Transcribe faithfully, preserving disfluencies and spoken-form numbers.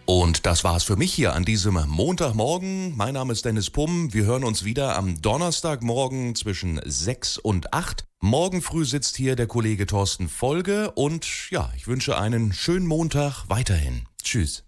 Und das war's für mich hier an diesem Montagmorgen. Mein Name ist Dennis Pumm. Wir hören uns wieder am Donnerstagmorgen zwischen sechs und acht. Morgen früh sitzt hier der Kollege Thorsten Folge und ja, ich wünsche einen schönen Montag weiterhin. Tschüss.